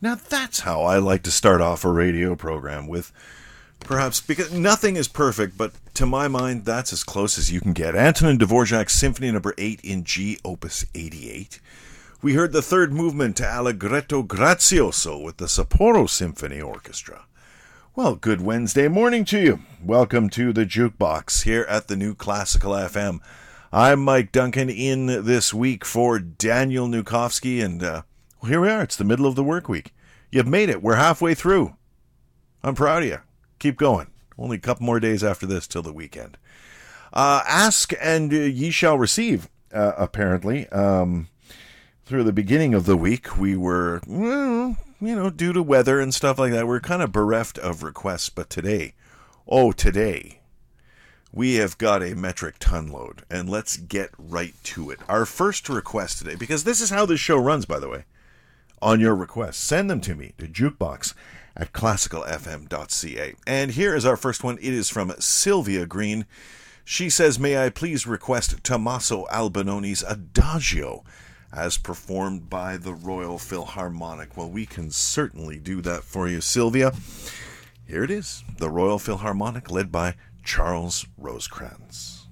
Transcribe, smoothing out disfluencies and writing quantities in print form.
Now that's how I like to start off a radio program, with perhaps, because nothing is perfect, but to my mind, that's as close as you can get. Antonin Dvorak's Symphony No. 8 in G, Opus 88. We heard the third movement to Allegretto Grazioso with the Sapporo Symphony Orchestra. Well, good Wednesday morning to you. Welcome to the Jukebox here at the New Classical FM. I'm Mike Duncan in this week for Daniel Nukowski, and here we are. It's the middle of the work week. You've made it. We're halfway through. I'm proud of you. Keep going. Only a couple more days after this till the weekend. Ask and ye shall receive, apparently. Through the beginning of the week, we were, due to weather and stuff like that, we're kind of bereft of requests. But today, we have got a metric ton load, and let's get right to it. Our first request today, because this is how this show runs, by the way, on your requests, send them to me to jukebox@classicalfm.ca. And here is our first one. It is from Sylvia Green. She says, may I please request Tommaso Albinoni's Adagio as performed by the Royal Philharmonic. Well, we can certainly do that for you, Sylvia. Here it is, the Royal Philharmonic, led by Charles Rosecrans.